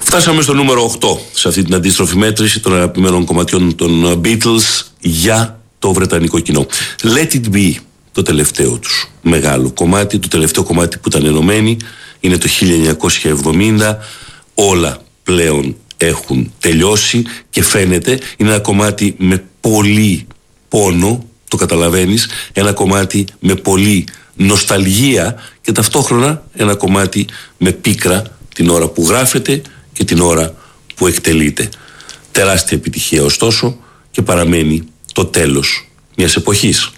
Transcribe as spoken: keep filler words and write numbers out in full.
Φτάσαμε στο νούμερο οκτώ σε αυτή την αντίστροφη μέτρηση των αγαπημένων κομματιών των Beatles για το βρετανικό κοινό. Let It Be, το τελευταίο τους μεγάλο κομμάτι, το τελευταίο κομμάτι που ήταν ενωμένοι, είναι το χίλια εννιακόσια εβδομήντα. Όλα πλέον έχουν τελειώσει και φαίνεται είναι ένα κομμάτι με πολύ πόνο, το καταλαβαίνεις, ένα κομμάτι με πολύ νοσταλγία και ταυτόχρονα ένα κομμάτι με πίκρα την ώρα που γράφεται και την ώρα που εκτελείται. Τεράστια επιτυχία ωστόσο και παραμένει το τέλος μιας εποχής.